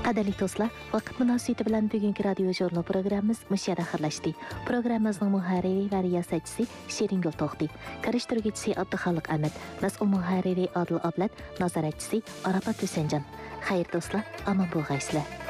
Qadrli do'stlar, vaqt munosabati bilan bugungi radio jurnal programmamiz mushada xirlashdi. Programmamizning muharriri va riyosatchisi Shiringul To'xti, karishtiruvchisi Abduxoliq Ahmad, mas'ul muharriri Odil Ablat, nazoratchisi Arafat Husanjon. Xayr do'stlar, omon bo'lg'aysizlar.